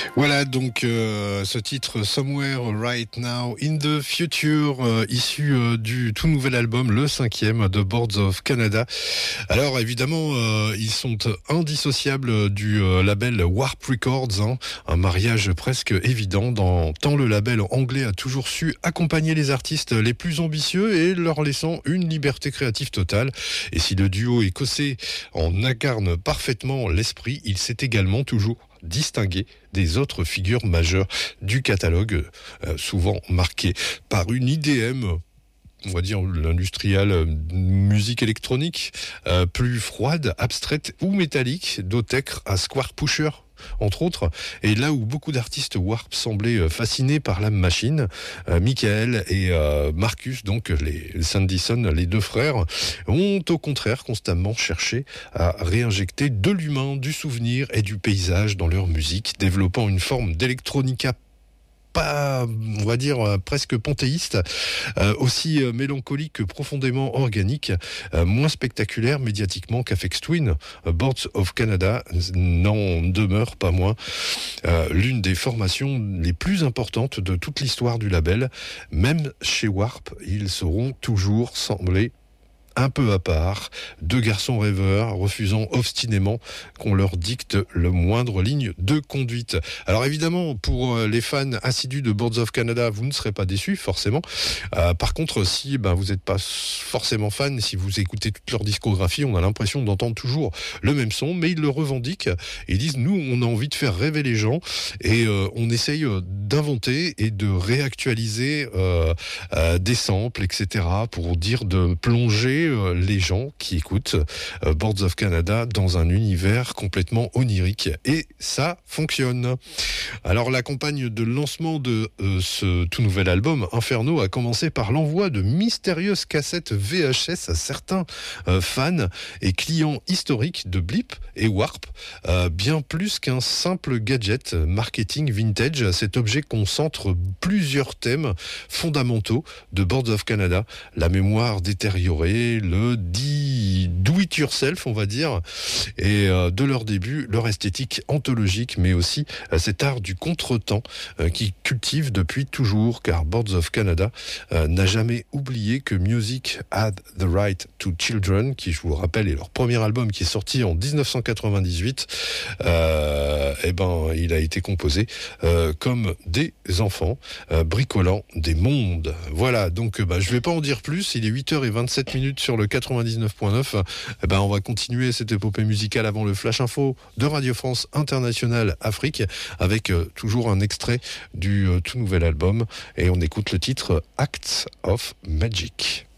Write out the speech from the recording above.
Voilà donc ce titre Somewhere Right Now in the Future, issu du tout nouvel album, le 5e de Boards of Canada. Alors évidemment, ils sont indissociables du label Warp Records, hein, un mariage presque évident tant le label anglais a toujours su accompagner les artistes les plus ambitieux et leur laissant une liberté créative totale. Et si le duo écossais en incarne parfaitement l'esprit, il s'est également toujours distingué des autres figures majeures du catalogue, souvent marqué par une IDM, on va dire l'industrielle musique électronique, plus froide, abstraite ou métallique, d'Autechre à Square Pusher, entre autres. Et là où beaucoup d'artistes Warp semblaient fascinés par la machine, Michael et Marcus, donc les Sandison, les deux frères, ont au contraire constamment cherché à réinjecter de l'humain, du souvenir et du paysage dans leur musique, développant une forme d'électronica pas, on va dire, presque panthéiste, aussi mélancolique que profondément organique, moins spectaculaire médiatiquement qu'Aphex Twin. Boards of Canada n'en demeure pas moins l'une des formations les plus importantes de toute l'histoire du label. Même chez Warp, ils seront toujours semblés un peu à part, deux garçons rêveurs refusant obstinément qu'on leur dicte le moindre ligne de conduite. Alors évidemment, pour les fans assidus de Boards of Canada, vous ne serez pas déçus, forcément. Par contre, si vous n'êtes pas forcément fan, si vous écoutez toute leur discographie, on a l'impression d'entendre toujours le même son, mais ils le revendiquent. Ils disent, nous, on a envie de faire rêver les gens et on essaye d'inventer et de réactualiser des samples, etc., pour dire de plonger les gens qui écoutent Boards of Canada dans un univers complètement onirique. Et ça fonctionne. Alors la campagne de lancement de ce tout nouvel album, Inferno, a commencé par l'envoi de mystérieuses cassettes VHS à certains fans et clients historiques de Blip et Warp. Bien plus qu'un simple gadget marketing vintage, cet objet concentre plusieurs thèmes fondamentaux de Boards of Canada. La mémoire détériorée, le do-it-yourself, on va dire, et de leur début, leur esthétique anthologique, mais aussi cet art du contretemps qui cultive depuis toujours, car Boards of Canada n'a jamais oublié que Music Had the Right to Children, qui, je vous le rappelle, est leur premier album qui est sorti en 1998, il a été composé comme des enfants bricolant des mondes. Voilà, donc je vais pas en dire plus, il est 8h27 sur le 99.9. On va continuer cette épopée musicale avant le Flash Info de Radio France Internationale Afrique, avec toujours un extrait du tout nouvel album, et on écoute le titre Acts of Magic.